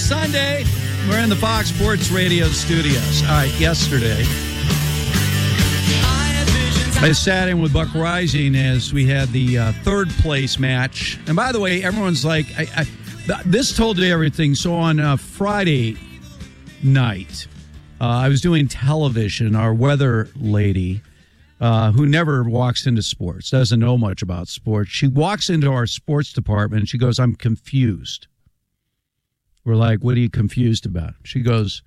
Sunday. We're in the Fox Sports Radio studios. All right, yesterday, I sat in with Buck Rising as we had the third place match. And by the way, everyone's like, this told you everything. So on Friday night, I was doing television. Our weather lady, who never walks into sports, doesn't know much about sports, she walks into our sports department and she goes, "I'm confused." We're like, "What are you confused about?" She goes,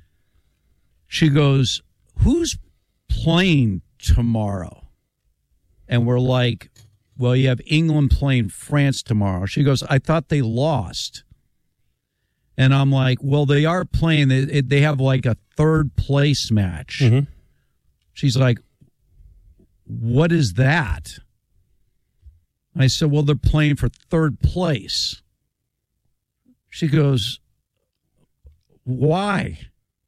"Who's playing tomorrow?" And we're like, "Well, you have England playing France tomorrow." She goes, "I thought they lost." And I'm like, "Well, they are playing. They have like a third place match." Mm-hmm. She's like, "What is that?" I said, "Well, they're playing for third place." She goes, "Why?"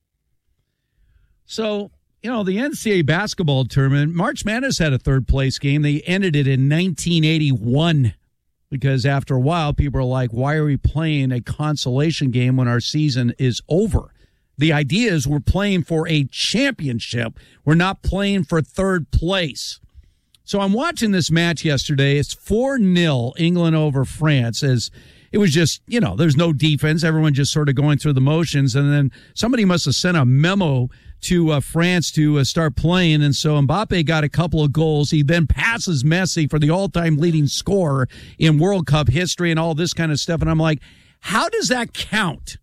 So, the NCAA basketball tournament, March Madness had a third place game. They ended it in 1981 because after a while, people are like, "Why are we playing a consolation game when our season is over?" The idea is we're playing for a championship. We're not playing for third place. So I'm watching this match yesterday. It's 4-0 England over France as it was just, there's no defense. Everyone just sort of going through the motions. And then somebody must have sent a memo to France to start playing. And so Mbappe got a couple of goals. He then passes Messi for the all-time leading scorer in World Cup history and all this kind of stuff. And I'm like, how does that count?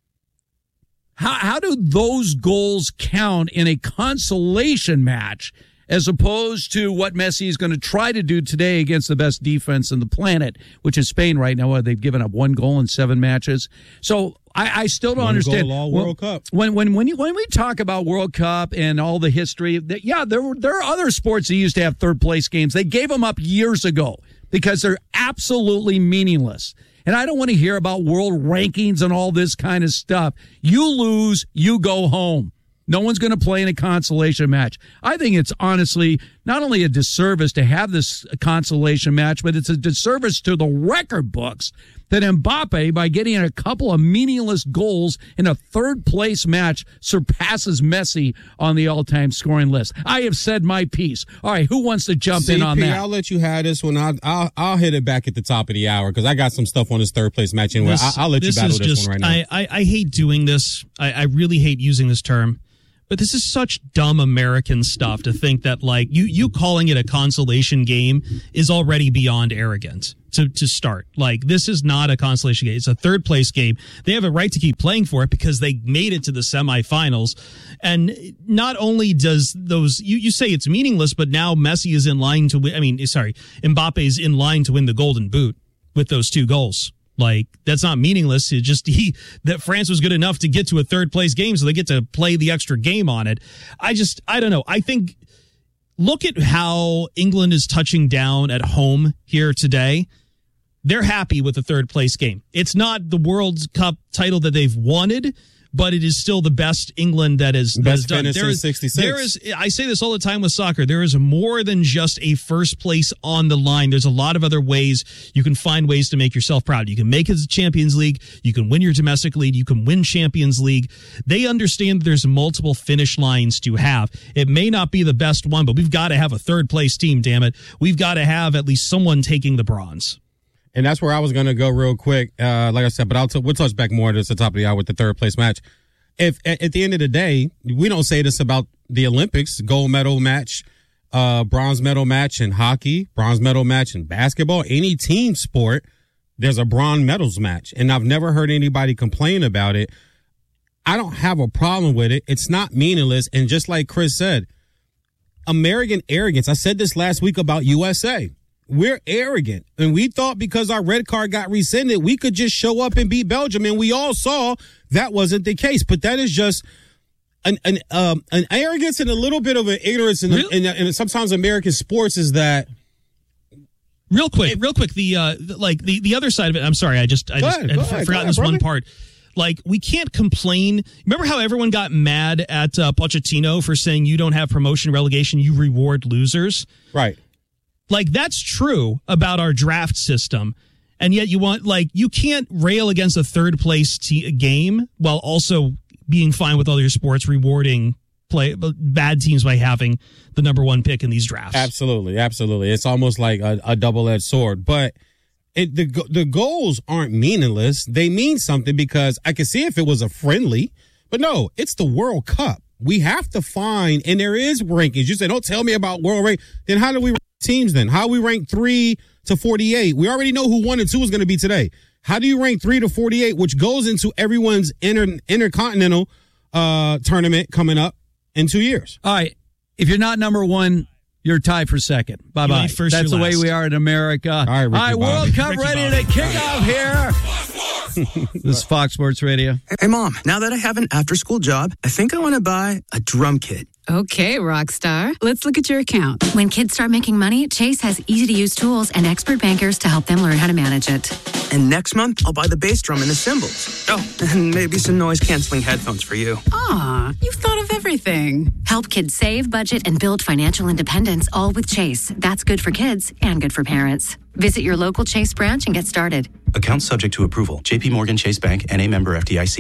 How do those goals count in a consolation match as opposed to what Messi is going to try to do today against the best defense on the planet, which is Spain right now? They've given up 1 goal in 7 matches. So I still don't understand. Goal all World Cup. When we talk about World Cup and all the history, there are other sports that used to have third place games. They gave them up years ago because they're absolutely meaningless. And I don't want to hear about world rankings and all this kind of stuff. You lose, you go home. No one's going to play in a consolation match. I think it's honestly not only a disservice to have this consolation match, but it's a disservice to the record books that Mbappe, by getting a couple of meaningless goals in a third-place match, surpasses Messi on the all-time scoring list. I have said my piece. All right, who wants to jump in on that? I'll let you have this one. I'll hit it back at the top of the hour because I got some stuff on this third-place match anyway. I'll let you battle this one right now. I hate doing this. I really hate using this term. But this is such dumb American stuff to think that, like, you calling it a consolation game is already beyond arrogant to start. Like, this is not a consolation game. It's a third place game. They have a right to keep playing for it because they made it to the semifinals. And not only does those, you say it's meaningless, but now Messi is in line to win. Mbappe is in line to win the Golden Boot with those 2 goals. Like, that's not meaningless. It just that France was good enough to get to a third place game, so they get to play the extra game on it. I don't know. I think look at how England is touching down at home here today. They're happy with the third place game. It's not the World Cup title that they've wanted, but it is still the best England that has done. There is 66. I say this all the time with soccer. There is more than just a first place on the line. There's a lot of other ways you can find ways to make yourself proud. You can make it as a Champions League. You can win your domestic league. You can win Champions League. They understand there's multiple finish lines to have. It may not be the best one, but we've got to have a third place team, damn it. We've got to have at least someone taking the bronze. And that's where I was going to go real quick. Like I said, but we'll touch back more to the top of the hour with the third place match. If at the end of the day, we don't say this about the Olympics, gold medal match, bronze medal match in hockey, bronze medal match in basketball, any team sport, there's a bronze medals match. And I've never heard anybody complain about it. I don't have a problem with it. It's not meaningless. And just like Chris said, American arrogance. I said this last week about USA. We're arrogant, and we thought because our red card got rescinded, we could just show up and beat Belgium, and we all saw that wasn't the case. But that is just an arrogance and a little bit of an ignorance in sometimes American sports is that. Real quick, the other side of it. I'm sorry, I just had forgotten this one part. Like, we can't complain. Remember how everyone got mad at Pochettino for saying you don't have promotion relegation, you reward losers? Right. Like, that's true about our draft system. And yet you can't rail against a third place game while also being fine with other sports rewarding bad teams by having the number one pick in these drafts. Absolutely. It's almost like a double-edged sword. But the goals aren't meaningless. They mean something because I could see if it was a friendly. But no, it's the World Cup. We have to find, and there is rankings. You say, don't tell me about world rank. Then how do we rank teams then? How do we rank 3 to 48? We already know who 1 and 2 is going to be today. How do you rank 3 to 48, which goes into everyone's intercontinental tournament coming up in 2 years? All right. If you're not number one, you're tied for second. Bye-bye. That's the way we are in America. All right, Ricky World Cup Ricky ready Bobby. to kick off here. This is Fox Sports Radio. Hey, Mom, now that I have an after-school job, I think I want to buy a drum kit. Okay, Rockstar. Let's look at your account. When kids start making money, Chase has easy-to-use tools and expert bankers to help them learn how to manage it. And next month, I'll buy the bass drum and the cymbals. Oh, and maybe some noise-canceling headphones for you. Aw, you've thought of everything. Help kids save, budget, and build financial independence, all with Chase. That's good for kids and good for parents. Visit your local Chase branch and get started. Account subject to approval. JP Morgan Chase Bank, N.A. member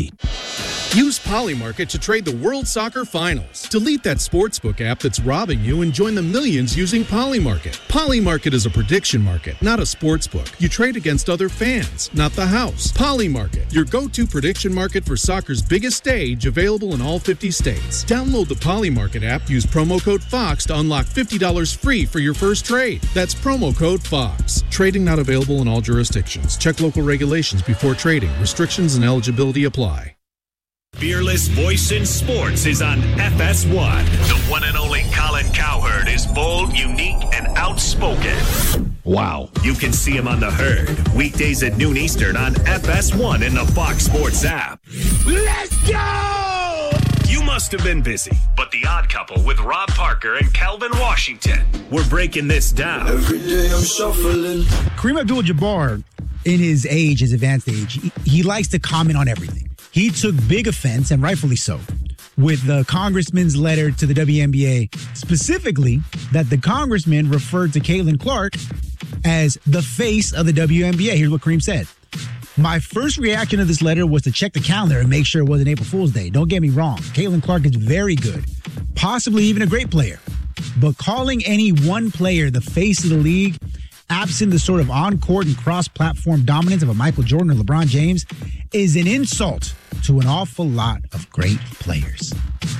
FDIC. Use Polymarket to trade the World Soccer Finals. Delete that sportsbook app that's robbing you and join the millions using Polymarket. Polymarket is a prediction market, not a sportsbook. You trade against other fans, not the house. Polymarket, your go-to prediction market for soccer's biggest stage, available in all 50 states. Download the Polymarket app, use promo code FOX to unlock $50 free for your first trade. That's promo code FOX. Trading not available in all jurisdictions. Check local regulations before trading. Restrictions and eligibility apply. Fearless voice in sports is on FS1. The one and only Colin Cowherd is bold, unique, and outspoken. Wow. You can see him on The Herd, weekdays at noon Eastern on FS1 in the Fox Sports app. Let's go! You must have been busy, but The Odd Couple with Rob Parker and Calvin Washington. We're breaking this down. Every day I'm shuffling. Kareem Abdul-Jabbar, in his advanced age, he likes to comment on everything. He took big offense, and rightfully so, with the congressman's letter to the WNBA, specifically that the congressman referred to Caitlin Clark as the face of the WNBA. Here's what Kareem said. My first reaction to this letter was to check the calendar and make sure it wasn't April Fool's Day. Don't get me wrong. Caitlin Clark is very good, possibly even a great player. But calling any one player the face of the league, absent the sort of on-court and cross-platform dominance of a Michael Jordan or LeBron James, is an insult to an awful lot of great players.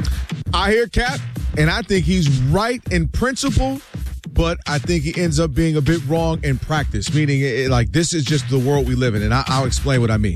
I hear Cap, and I think he's right in principle, but I think he ends up being a bit wrong in practice, meaning like this is just the world we live in, and I'll explain what I mean.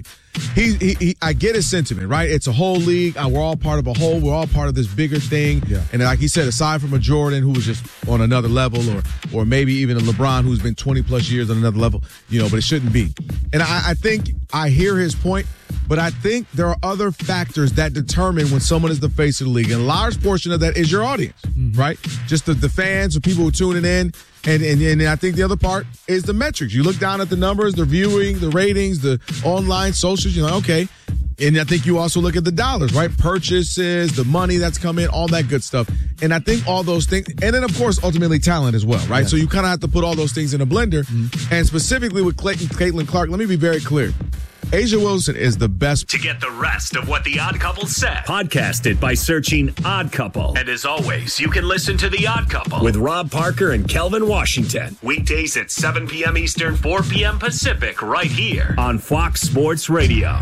I get his sentiment, right? It's a whole league. We're all part of a whole. We're all part of this bigger thing. Yeah. And like he said, aside from a Jordan who was just on another level, or maybe even a LeBron who's been 20 plus years on another level, but it shouldn't be. And I think I hear his point, but I think there are other factors that determine when someone is the face of the league. And a large portion of that is your audience, right? Just the fans or people who are tuning in. And I think the other part is the metrics. You look down at the numbers, the viewing, the ratings, the online socials, you're like, okay. And I think you also look at the dollars, right? Purchases, the money that's come in, all that good stuff. And I think all those things, and then of course, ultimately talent as well, right? Yeah. So you kind of have to put all those things in a blender. Mm-hmm. And specifically with Caitlin Clark, let me be very clear. A'ja Wilson is the best. To get the rest of what The Odd Couple said, podcast it by searching Odd Couple. And as always, you can listen to The Odd Couple with Rob Parker and Kelvin Washington. Weekdays at 7 p.m. Eastern, 4 p.m. Pacific, right here on Fox Sports Radio.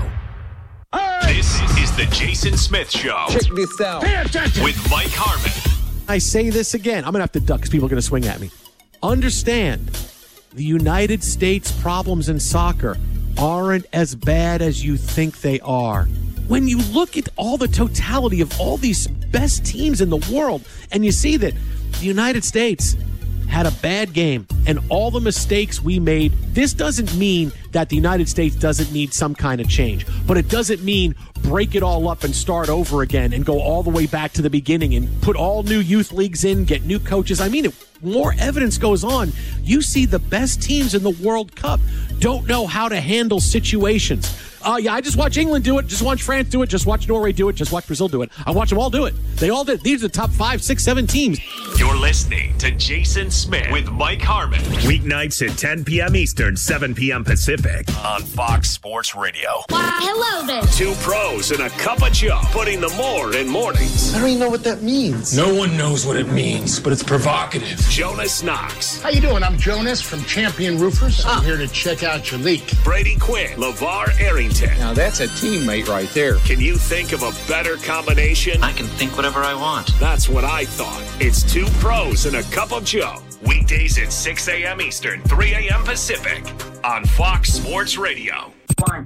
This is the Jason Smith Show. Check this out. Pay attention. With Mike Harmon. I say this again. I'm going to have to duck because people are going to swing at me. Understand, the United States problems in soccer aren't as bad as you think they are. When you look at all the totality of all these best teams in the world, and you see that the United States had a bad game and all the mistakes we made, this doesn't mean that the United States doesn't need some kind of change, but it doesn't mean break it all up and start over again and go all the way back to the beginning and put all new youth leagues in, get new coaches. I mean, more evidence goes on. You see the best teams in the World Cup don't know how to handle situations. Yeah, I just watch England do it. Just watch France do it. Just watch Norway do it. Just watch Brazil do it. I watch them all do it. They all did. These are the top 5, 6, 7 teams. You're listening to Jason Smith with Mike Harmon. Weeknights at 10 p.m. Eastern, 7 p.m. Pacific on Fox Sports Radio. Hello there. 2 pros and a cup of Joe, putting the more in mornings. I don't even know what that means. No one knows what it means, but it's provocative. Jonas Knox. How you doing? I'm Jonas from Champion Roofers. I'm here to check out your leak. Brady Quinn. LeVar Arrington. Now that's a teammate right there. Can you think of a better combination? I can think whatever I want. That's what I thought. It's 2 pros and a cup of Joe. Weekdays at 6 a.m. Eastern, 3 a.m. Pacific on Fox Sports Radio.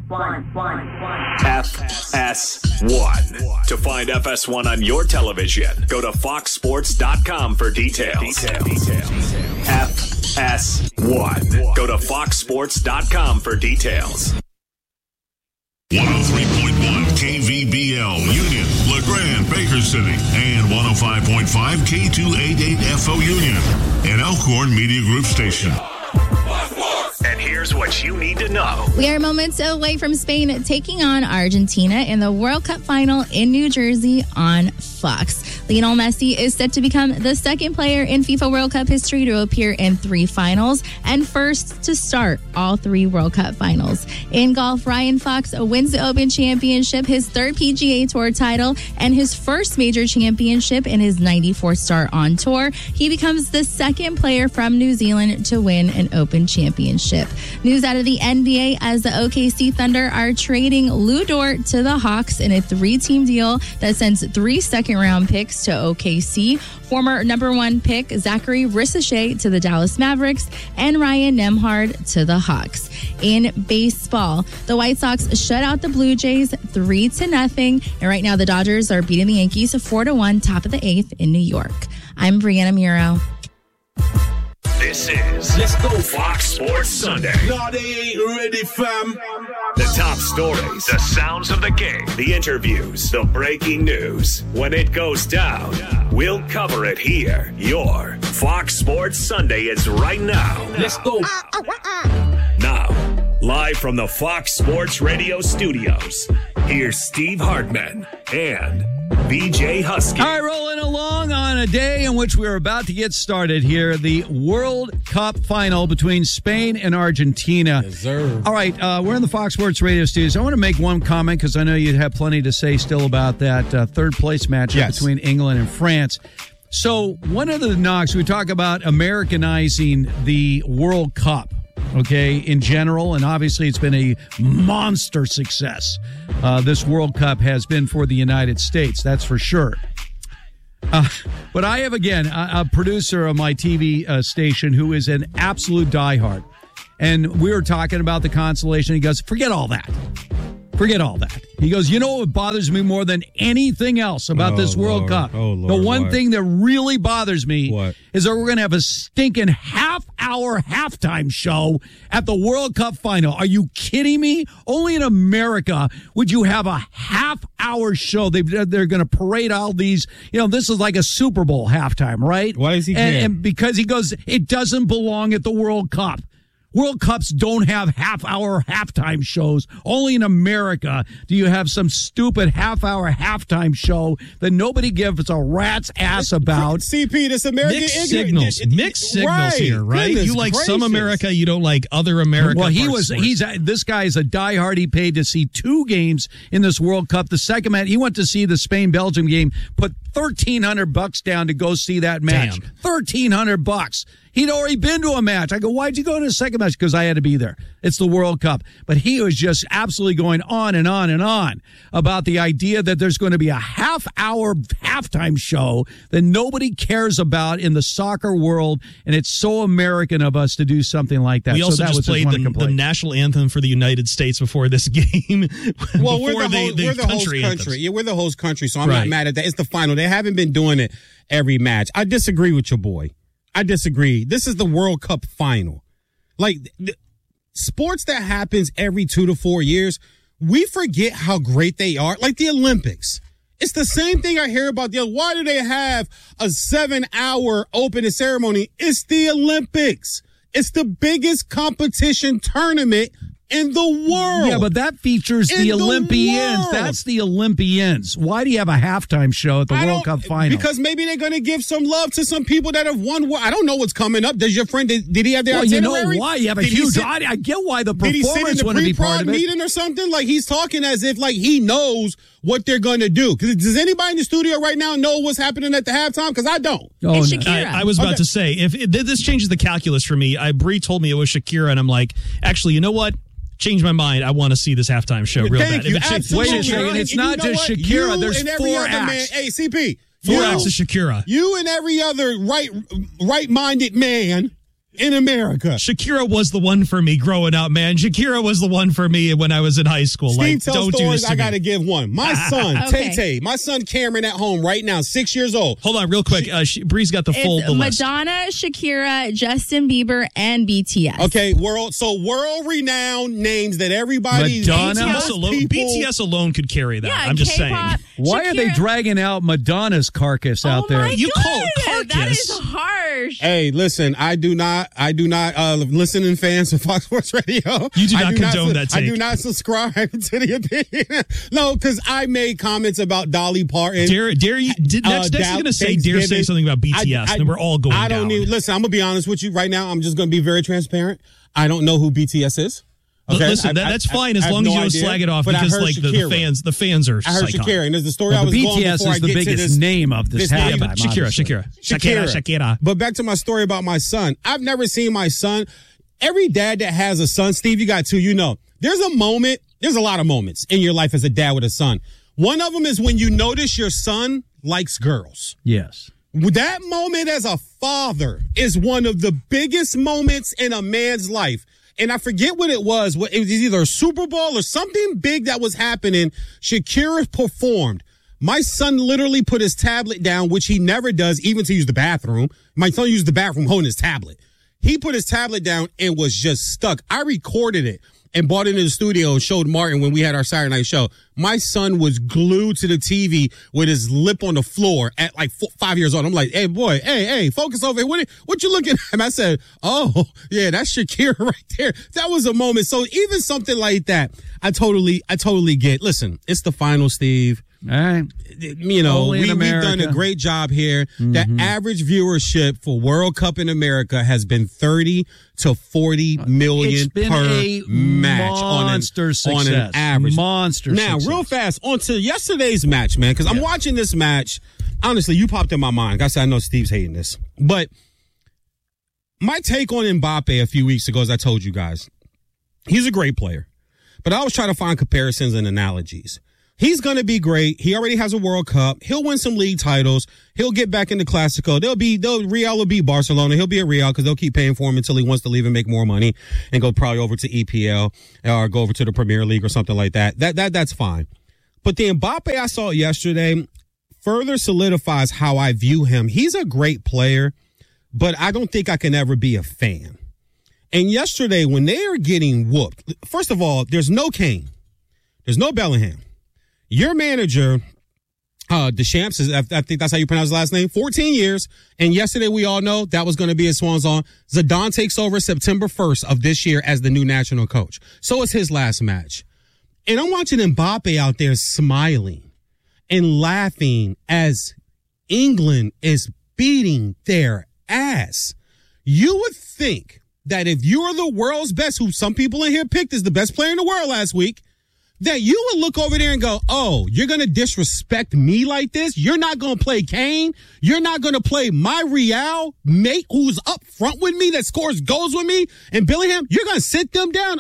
FS1. To find FS1 on your television, go to foxsports.com for details. FS1. Go to foxsports.com for details. 103.1 KVBL, Union, LeGrand, Baker City, and 105.5 K288FO Union, an Elkhorn Media Group station. And here's what you need to know. We are moments away from Spain taking on Argentina in the World Cup final in New Jersey on Fox. Lionel Messi is set to become the second player in FIFA World Cup history to appear in 3 finals and first to start all 3 World Cup finals. In golf, Ryan Fox wins the Open Championship, his 3rd PGA Tour title, and his first major championship in his 94th start on tour. He becomes the second player from New Zealand to win an Open Championship. News out of the NBA as the OKC Thunder are trading Lou Dort to the Hawks in a 3-team deal that sends 3 second-round picks to OKC, former number 1 pick Zachary Ricochet to the Dallas Mavericks, and Ryan Nembhard to the Hawks. In baseball, the White Sox shut out the Blue Jays 3-0, and right now the Dodgers are beating the Yankees 4-1, top of the 8th in New York. I'm Brianna Muro. This is Let's Go Fox Sports Sunday. No, they ain't ready, fam. The top stories, the sounds of the game, the interviews, the breaking news. When it goes down, we'll cover it here. Your Fox Sports Sunday is right now. Let's go. Now, live from the Fox Sports Radio studios, here's Steve Hartman and BJ Husky. All right, rolling along on a day in which we're about to get started here, the World Cup final between Spain and Argentina. All right, we're in the Fox Sports Radio studios. I want to make one comment because I know you'd have plenty to say still about that third place matchup between England and France. So one of the knocks, we talk about Americanizing the World Cup. Okay, in general, and obviously it's been a monster success. This World Cup has been for the United States, that's for sure. But I have, again, a producer of my TV station who is an absolute diehard. And we were talking about the consolation. He goes, forget all that. Forget all that. He goes, you know what bothers me more than anything else about this World Cup? The one thing that really bothers me is that we're going to have a stinking half-hour halftime show at the World Cup final. Are you kidding me? Only in America would you have a half-hour show. They're going to parade all these. You know, this is like a Super Bowl halftime, right? Why is he care? And because he goes, it doesn't belong at the World Cup. World Cups don't have half-hour halftime shows. Only in America do you have some stupid half-hour halftime show that nobody gives a rat's ass about. CP, this American mixed signals here, right? Goodness you like gracious. Some America, you don't like other America. Well, this guy is a diehard. He paid to see 2 games in this World Cup. The second match, he went to see the Spain-Belgium game, put $1,300 down to go see that match. $1,300. He'd already been to a match. I go, why'd you go to the second match? Because I had to be there. It's the World Cup. But he was just absolutely going on and on and on about the idea that there's going to be a half-hour halftime show that nobody cares about in the soccer world, and it's so American of us to do something like that. We also that just played the national anthem for the United States before this game. Well, we're the host country. Yeah, we're the host country, so I'm not mad at that. It's the final. They haven't been doing it every match. I disagree with your boy. I disagree. This is the World Cup final. Like, sports that happens every 2 to 4 years, we forget how great they are. Like the Olympics. It's the same thing I hear about. Why do they have a 7-hour opening ceremony? It's the Olympics. It's the biggest competition tournament in the world. Yeah, but that features the Olympians. That's the Olympians. Why do you have a halftime show at the World Cup final? Because maybe they're going to give some love to some people that have won. I don't know what's coming up. Does your friend, did he have their itinerary? You know why? You have a huge audience. I get why the performance wouldn't be part of it. Meeting or something? Like, he's talking as if like he knows what they're going to do. Does anybody in the studio right now know what's happening at the halftime? Because I don't. Oh, it's Shakira. I was about to say, if this changes the calculus for me. Bree told me it was Shakira, and I'm like, actually, you know what? Change my mind. I want to see this halftime show real bad. Wait a second. It's not just Shakira. There's 4 acts. Hey, CP. 4 acts of Shakira. You and every other right-minded man in America. Shakira was the one for me growing up, man. Shakira was the one for me when I was in high school. Steve, like, don't do this to I got to give one. My son, Okay. Tay-Tay, my son Cameron at home right now, 6 years old. Hold on real quick. Bree's got the It's list. Madonna, Shakira, Justin Bieber, and BTS. Okay, world-renowned names that everybody... BTS alone could carry that. Yeah, I'm just K-pop, saying. Why are they dragging out Madonna's carcass out there? You call it carcass? That is harsh. Hey, listen, I do not listening fans of Fox Sports Radio. You do not condone that take. I do not subscribe to the opinion. No, because I made comments about Dolly Parton. Dare you? Next is going to say, dare say something about BTS, and we're all going down. I don't need, listen, I'm going to be honest with you right now. I'm just going to be very transparent. I don't know who BTS is. Okay? Listen, that's fine as long as you don't slag it off, because like the fans are. I heard psychotic. Shakira, and there's the story I was going BTS before is I the get to biggest this name of this halftime. Shakira. But back to my story about my son. I've never seen my son. Every dad that has a son, Steve, you got 2, you know. There's a lot of moments in your life as a dad with a son. One of them is when you notice your son likes girls. Yes. That moment as a father is one of the biggest moments in a man's life. And I forget what it was. It was either a Super Bowl or something big that was happening. Shakira performed. My son literally put his tablet down, which he never does, even to use the bathroom. My son used the bathroom holding his tablet. He put his tablet down and was just stuck. I recorded it and brought it into the studio and showed Martin when we had our Saturday night show. My son was glued to the TV with his lip on the floor at like 5 years old. I'm like, hey, boy, hey, focus over here. What you looking at? And I said, oh, yeah, that's Shakira right there. That was a moment. So even something like that, I totally get. Listen, it's the final, Steve. All right. You know, we've done a great job here. Mm-hmm. The average viewership for World Cup in America has been 30 to 40 million per match on an average. Monster now, success. real fast, on to yesterday's match, man, because I'm watching this match. Honestly, you popped in my mind. I said, I know Steve's hating this. But my take on Mbappe a few weeks ago, as I told you guys, he's a great player. But I was trying to find comparisons and analogies. He's going to be great. He already has a World Cup. He'll win some league titles. He'll get back into Clasico. Real will beat Barcelona. He'll be at Real because they'll keep paying for him until he wants to leave and make more money and go probably over to EPL or go over to the Premier League or something like that. That's fine. But the Mbappe I saw yesterday further solidifies how I view him. He's a great player, but I don't think I can ever be a fan. And yesterday when they are getting whooped, first of all, there's no Kane. There's no Bellingham. Your manager, Deschamps, I think that's how you pronounce his last name, 14 years. And yesterday, we all know that was going to be his swan song. Zidane takes over September 1st of this year as the new national coach. So it's his last match. And I'm watching Mbappe out there smiling and laughing as England is beating their ass. You would think that if you are the world's best, who some people in here picked as the best player in the world last week, that you would look over there and go, oh, you're going to disrespect me like this? You're not going to play Kane? You're not going to play my Real mate who's up front with me that scores goals with me? And Bellingham, you're going to sit them down?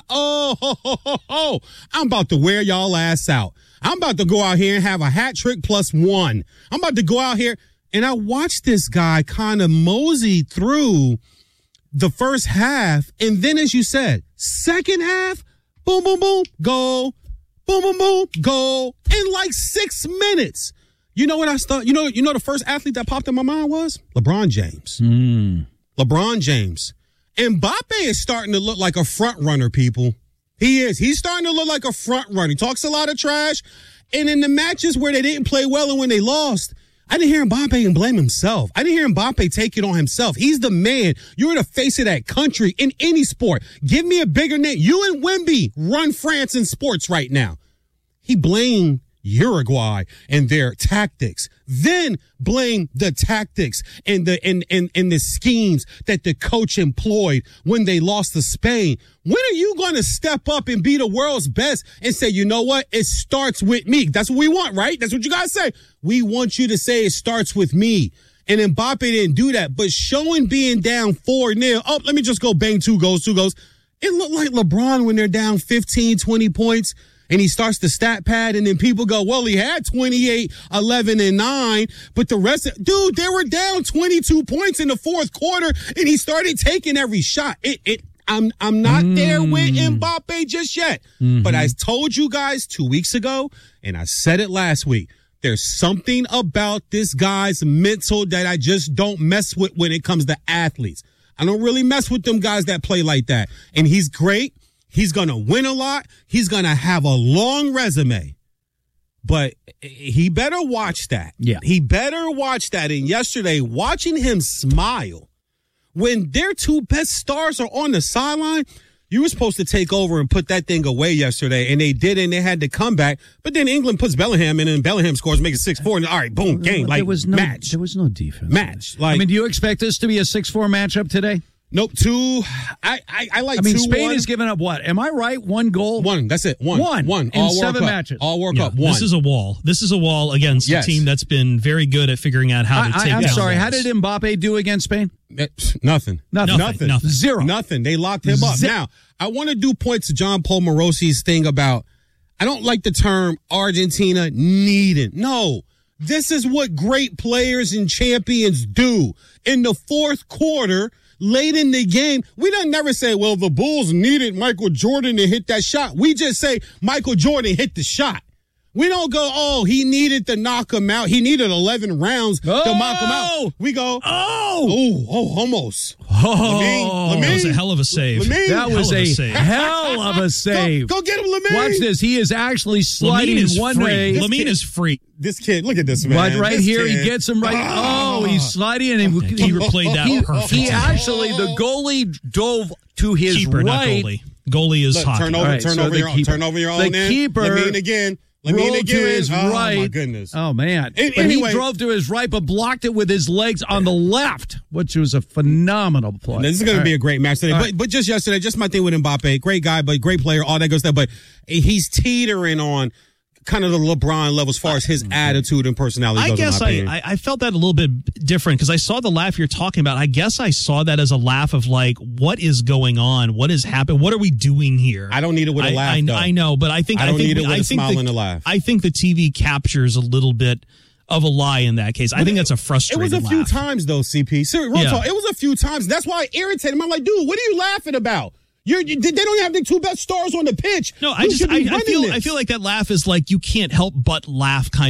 Oh, I'm about to wear y'all ass out. I'm about to go out here and have a hat trick +1. I'm about to go out here. And I watched this guy kind of mosey through the first half. And then, as you said, second half, boom, boom, boom, goal. Boom, boom, boom, goal in like 6 minutes. You know what I thought? You know the first athlete that popped in my mind was LeBron James. LeBron James. Mbappe is starting to look like a front runner, people. He is. He's starting to look like a front runner. He talks a lot of trash. And in the matches where they didn't play well and when they lost, I didn't hear Mbappe blame himself. I didn't hear Mbappe take it on himself. He's the man. You're the face of that country in any sport. Give me a bigger name. You and Wemby run France in sports right now. He blamed Uruguay and their tactics, then blame the tactics and the schemes that the coach employed when they lost to Spain. When are you going to step up and be the world's best and say, you know what? It starts with me. That's what we want, right? That's what you guys say. We want you to say it starts with me. And Mbappe didn't do that, but showing being down 4-0. Oh, let me just go bang 2 goals. It looked like LeBron when they're down 15, 20 points. And he starts the stat pad, and then people go, well, he had 28, 11, and 9, but the rest dude, they were down 22 points in the fourth quarter, and he started taking every shot. I'm not there with Mbappe just yet, but I told you guys 2 weeks ago, and I said it last week. There's something about this guy's mental that I just don't mess with when it comes to athletes. I don't really mess with them guys that play like that, and he's great. He's going to win a lot. He's going to have a long resume. But he better watch that. Yeah. He better watch that. And yesterday, watching him smile when their 2 best stars are on the sideline, you were supposed to take over and put that thing away yesterday, and they did, and they had to come back. But then England puts Bellingham in, and Bellingham scores, make it 6-4, and all right, boom, game. Like, match. There was no defense. Match. Like, I mean, do you expect this to be a 6-4 matchup today? Nope, 2. I like 2-1. I mean, Spain has given up what? Am I right? 1 goal? 1. That's it. 1 in all 7 matches. All World Cup. 1. This is a wall. This is a wall against a team that's been very good at figuring out how to take down. I'm sorry. walls. How did Mbappe do against Spain? Nothing. Zero. Nothing. They locked him up. Now, I want to do points to John Paul Morosi's thing about, I don't like the term Argentina needing. No. This is what great players and champions do. In the fourth quarter, late in the game, we don't never say, well, the Bulls needed Michael Jordan to hit that shot. We just say Michael Jordan hit the shot. We don't go, oh, he needed to knock him out. He needed 11 rounds to knock him out. We go, almost. Lamine. That was a hell of a save. Lamine. That was a hell of a save. Go get him, Lamine. Watch this. He is actually sliding one way. Lamine is free. This kid, look at this, man. Right here, he gets him right. Oh, he's sliding, and he replayed that perfectly. He actually, the goalie dove to his keeper, right. Not goalie. Goalie is hockey. Turn over your own. The keeper. Lamine again. Rolled to his right. Oh, my goodness. Oh, man. But anyway, he drove to his right, but blocked it with his legs on the left, which was a phenomenal play. This is going to be a great match today. But just yesterday, just my thing with Mbappe. Great guy, but great player, all that good stuff. But he's teetering on kind of the LeBron level as far as his attitude and personality goes. I guess I felt that a little bit different because I saw the laugh you're talking about. I guess I saw that as a laugh of like, what is going on? What has happened? What are we doing here? I don't need it with a laugh, though. I know, but I think need it with a smile and a laugh. I think the TV captures a little bit of a lie in that case. I think that's a frustrating laugh. It was a few times, though, CP. Seriously, real talk. It was a few times. That's why I irritated him. I'm like, dude, what are you laughing about? They don't have the 2 best stars on the pitch. No, I feel like that laugh is like you can't help but laugh kind